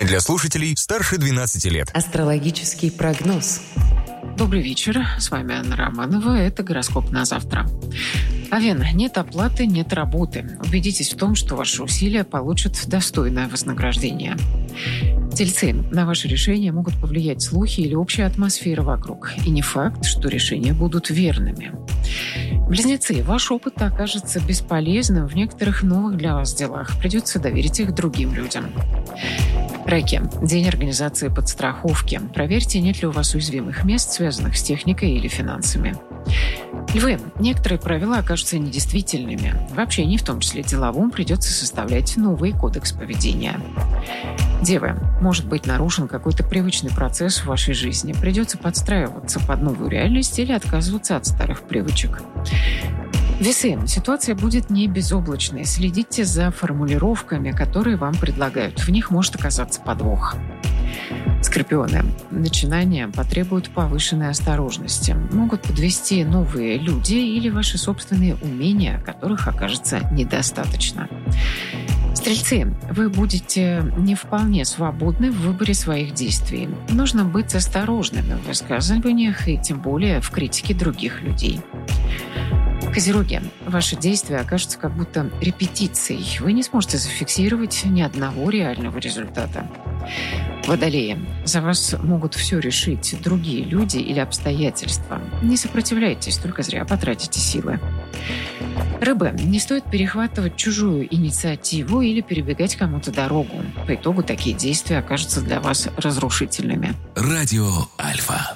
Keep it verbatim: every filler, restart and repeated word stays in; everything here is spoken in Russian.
Для слушателей старше двенадцати лет. Астрологический прогноз. Добрый вечер, с вами Анна Романова, это гороскоп на завтра. Овен, нет оплаты, нет работы. Убедитесь в том, что ваши усилия получат достойное вознаграждение. Тельцы, на ваши решения могут повлиять слухи или общая атмосфера вокруг. И не факт, что решения будут верными. Близнецы, ваш опыт окажется бесполезным в некоторых новых для вас делах. Придется доверить их другим людям. Раки. День организации подстраховки. Проверьте, нет ли у вас уязвимых мест, связанных с техникой или финансами. Львы. Некоторые правила окажутся недействительными. В общении, в том числе деловом, придется составлять новый кодекс поведения. Девы. Может быть нарушен какой-то привычный процесс в вашей жизни. Придется подстраиваться под новую реальность или отказываться от старых привычек. Весы. Ситуация будет не безоблачной. Следите за формулировками, которые вам предлагают. В них может оказаться подвох. Скорпионы. Начинания потребуют повышенной осторожности. Могут подвести новые люди или ваши собственные умения, которых окажется недостаточно. Стрельцы, вы будете не вполне свободны в выборе своих действий. Нужно быть осторожными в высказываниях и тем более в критике других людей. Козероги, ваши действия окажутся как будто репетицией. Вы не сможете зафиксировать ни одного реального результата. Водолеи, за вас могут все решить другие люди или обстоятельства. Не сопротивляйтесь, только зря потратите силы. Рыбы, не стоит перехватывать чужую инициативу или перебегать кому-то дорогу. По итогу такие действия окажутся для вас разрушительными. Радио Альфа.